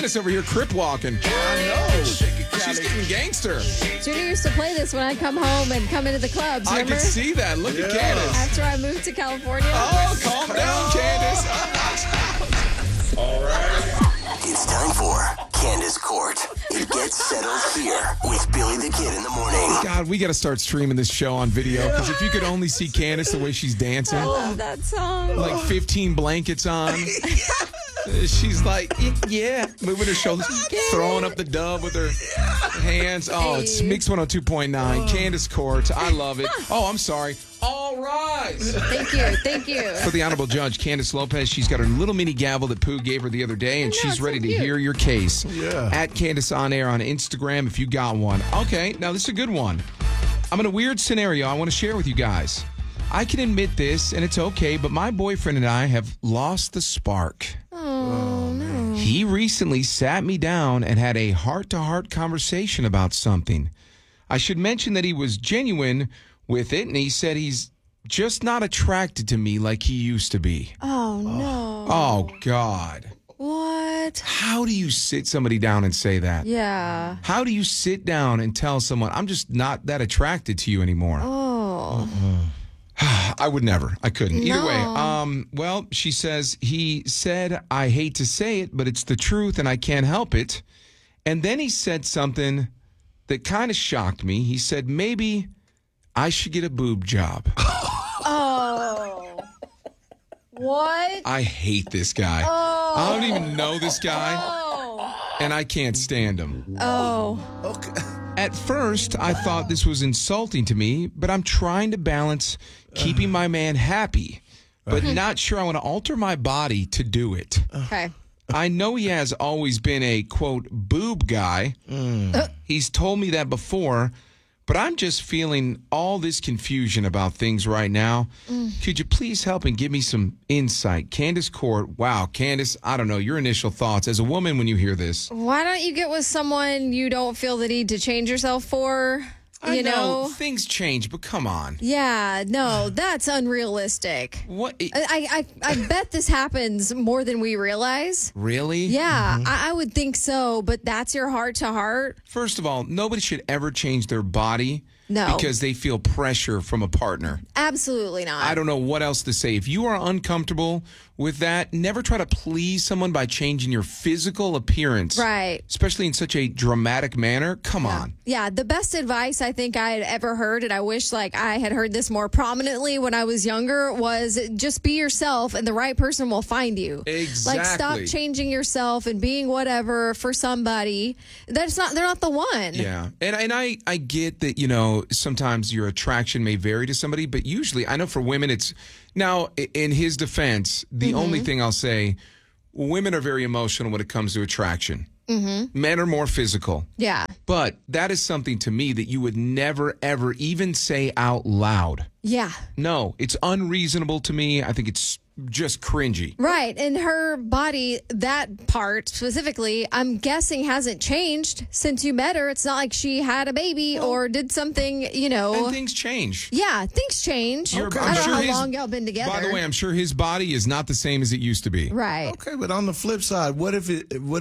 Candace over here crip walking. I know. She's getting gangster. Junior used to play this when I come home and come into the clubs, I remember? can see that. Look at Candace. After I moved to California. Oh, calm down, Candace. All right. It's time for Candace Court. It gets settled here with Billy the Kid in the morning. God, we got to start streaming this show on video because if you could only see Candace the way she's dancing, I love that song. like 15 blankets on. She's like, yeah, moving her shoulders, throwing up the dub with her hands. Oh, it's Mix 102.9, Candace Court. I love it. Oh, I'm sorry. All rise. Thank you. For the Honorable Judge, Candace Lopez, she's got her little mini gavel that Pooh gave her the other day, and she's ready to hear your case. Yeah. At Candace On Air on Instagram if you got one. Okay, now this is a good one. I'm in a weird scenario I want to share with you guys. I can admit this, and it's okay, but my boyfriend and I have lost the spark. Oh, no. He recently sat me down and had a heart-to-heart conversation about something. I should mention that he was genuine with it, and he said he's just not attracted to me like he used to be. Oh, no. Oh, God. What? How do you sit somebody down and say that? Yeah. How do you sit down and tell someone, I'm just not that attracted to you anymore? Oh. I would never. I couldn't. Either No. way, well, she says, he said, I hate to say it, but it's the truth and I can't help it. And then he said something that kind of shocked me. He said, maybe I should get a boob job. Oh. What? I hate this guy. Oh. I don't even know this guy, Oh. and I can't stand him. Oh. Okay. At first, I thought this was insulting to me, but I'm trying to balance keeping my man happy, but not sure I want to alter my body to do it. Okay. I know he has always been a, quote, boob guy. He's told me that before, but I'm just feeling all this confusion about things right now. Could you please help and give me some insight? Candace Court, wow, Candace, I don't know, your initial thoughts as a woman when you hear this. Why don't you get with someone you don't feel the need to change yourself for? I You know? things change, but come on. Yeah, no, that's unrealistic. What? I bet this happens more than we realize. Really? Yeah, I would think so, but that's your heart to heart. First of all, nobody should ever change their body No. because they feel pressure from a partner. Absolutely not. I don't know what else to say. If you are uncomfortable with that, never try to please someone by changing your physical appearance. Right. Especially in such a dramatic manner. Come on. Yeah, the best advice I think I had ever heard, and I wish like I had heard this more prominently when I was younger, was just be yourself and the right person will find you. Exactly. Like stop changing yourself and being whatever for somebody. They're not the one. Yeah. And I get that, you know, sometimes your attraction may vary to somebody, but usually I know for women it's now in his defense, the only thing I'll say, women are very emotional when it comes to attraction. Men are more physical. Yeah. But that is something to me that you would never, ever even say out loud. Yeah. No, it's unreasonable to me. I think it's just cringy. Right. And her body, that part specifically, I'm guessing hasn't changed since you met her. It's not like she had a baby or did something, you know. And things change. Yeah, things change. You're- I I'm don't sure know how his- long y'all been together. By the way, I'm sure his body is not the same as it used to be. Right. Okay, but on the flip side, what if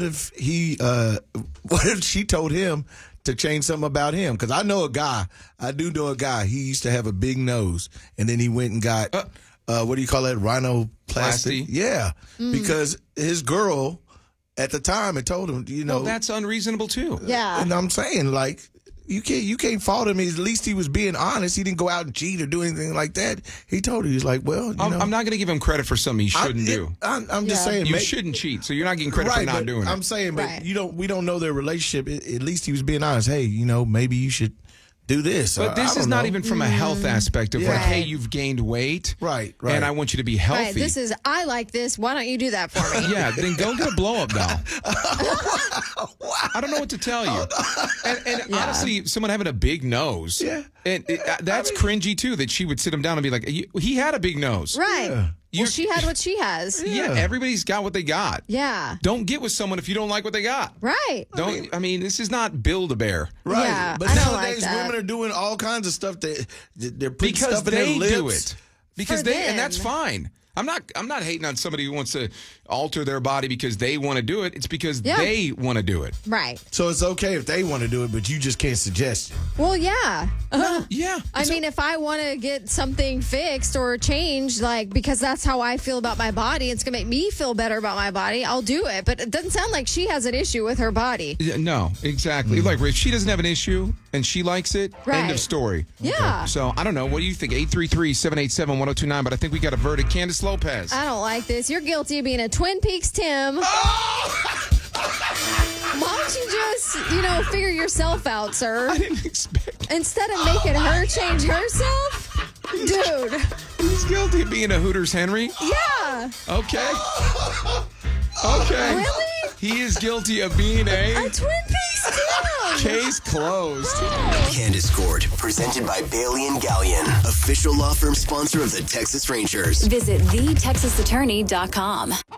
she told him to change something about him? Because I do know a guy. He used to have a big nose, and then he went and got what do you call that? Rhinoplasty. Plasty? Yeah, because his girl at the time had told him, you know, Well, that's unreasonable too. Yeah. and I'm saying like. You can't fault him. At least he was being honest. He didn't go out and cheat or do anything like that. He told her, he's like, well, you know, I'm not going to give him credit for something he shouldn't do. I'm just Yeah. saying, You shouldn't cheat, so you're not getting credit for right, not but doing I'm it. saying, but Right. we don't know their relationship. At least he was being honest. Hey, you know, maybe you should do this. But I this is don't not know. even from a health aspect of like, Right. hey, you've gained weight. Right. And I want you to be healthy. Right. This is, I like this. Why don't you do that for me? Yeah, then go get a blow up doll. I don't know what to tell you. And honestly, someone having a big nose. Yeah. And that's cringy too, that she would sit him down and be like, he had a big nose. Right. Yeah. Well, she had what she has. Yeah, everybody's got what they got. Yeah. Don't get with someone if you don't like what they got. Right. I mean, this is not Build-A-Bear. Right. Yeah, but I don't nowadays, like that. women are doing all kinds of stuff that they're putting Because stuff in their they lips. do it. Because For and that's them. fine. I'm not hating on somebody who wants to alter their body because they want to do it. It's because they want to do it. Right. So it's okay if they want to do it, but you just can't suggest it. Well, yeah. Yeah. I mean, if I want to get something fixed or changed, like, because that's how I feel about my body, it's going to make me feel better about my body, I'll do it. But it doesn't sound like she has an issue with her body. No, exactly. Like, if she doesn't have an issue and she likes it, end of story. Yeah. So, I don't know. What do you think? 833-787-1029. But I think we got a verdict. Candace Lopez. I don't like this. You're guilty of being a Twin Peaks Tim. Why don't you just, figure yourself out, sir? I didn't expect Instead of making her change herself? Dude. He's guilty of being a Hooters Henry? Yeah. Okay. Okay. Really? He is guilty of being A Twin Peaks Tim. Case closed. Candace Court, presented by Bailey and Gallion, official law firm sponsor of the Texas Rangers. Visit thetexasattorney.com.